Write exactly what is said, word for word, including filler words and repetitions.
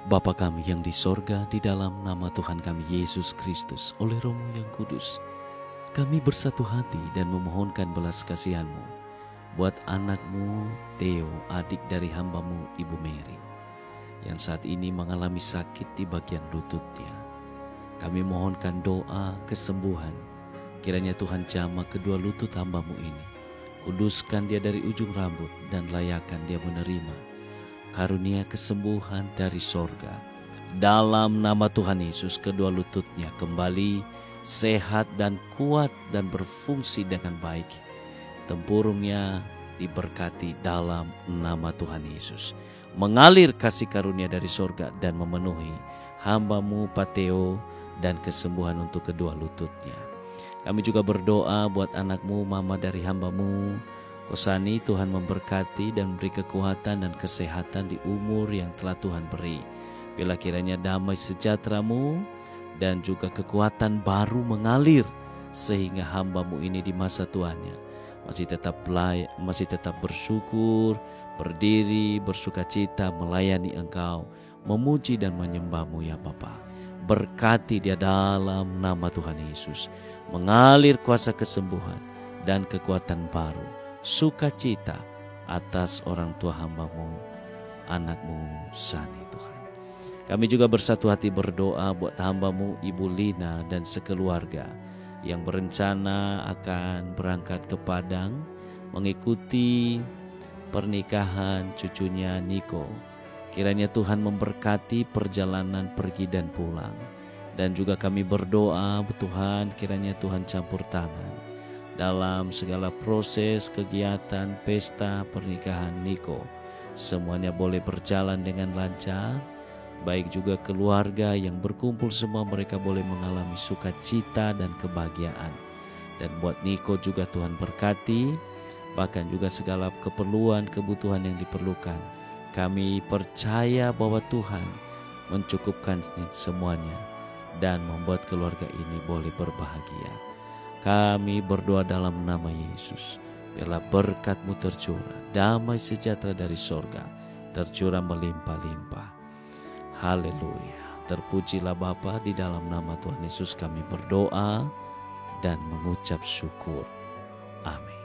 Bapa kami yang di sorga, di dalam nama Tuhan kami Yesus Kristus, oleh Roh-Mu yang kudus, kami bersatu hati dan memohonkan belas kasihan-Mu buat anak-Mu Theo, adik dari hamba-Mu Ibu Mary, yang saat ini mengalami sakit di bagian lututnya. Kami mohonkan doa kesembuhan, kiranya Tuhan jamah kedua lutut hamba-Mu ini. Kuduskan dia dari ujung rambut dan layakkan dia menerima karunia kesembuhan dari sorga. Dalam nama Tuhan Yesus, kedua lututnya kembali sehat dan kuat dan berfungsi dengan baik. Tempurungnya diberkati dalam nama Tuhan Yesus. Mengalir kasih karunia dari sorga dan memenuhi hamba-Mu Pateo dan kesembuhan untuk kedua lututnya. Kami juga berdoa buat anak-Mu Mama dari hamba-Mu Kosani. Tuhan memberkati dan beri kekuatan dan kesehatan di umur yang telah Tuhan beri. Bila kiranya damai sejahtera-Mu dan juga kekuatan baru mengalir, sehingga hamba-Mu ini di masa tuanya masih tetap layak, masih tetap bersyukur, berdiri, bersukacita, melayani Engkau, memuji dan menyembah-Mu ya Bapa. Berkati dia dalam nama Tuhan Yesus. Mengalir kuasa kesembuhan dan kekuatan baru, sukacita atas orang tua hamba-Mu, anak-Mu Sani Tuhan. Kami juga bersatu hati berdoa buat hamba-Mu Ibu Lina dan sekeluarga yang berencana akan berangkat ke Padang mengikuti pernikahan cucunya Niko. Kiranya Tuhan memberkati perjalanan pergi dan pulang. Dan juga kami berdoa Tuhan, kiranya Tuhan campur tangan dalam segala proses kegiatan pesta pernikahan Niko. Semuanya boleh berjalan dengan lancar. Baik juga keluarga yang berkumpul, semua mereka boleh mengalami sukacita dan kebahagiaan. Dan buat Niko juga Tuhan berkati, bahkan juga segala keperluan, kebutuhan yang diperlukan. Kami percaya bahwa Tuhan mencukupkan semuanya dan membuat keluarga ini boleh berbahagia. Kami berdoa dalam nama Yesus, biarlah berkat-Mu tercurah, damai sejahtera dari sorga tercurah melimpah-limpah. Haleluya. Terpujilah Bapa, di dalam nama Tuhan Yesus kami berdoa dan mengucap syukur. Amin.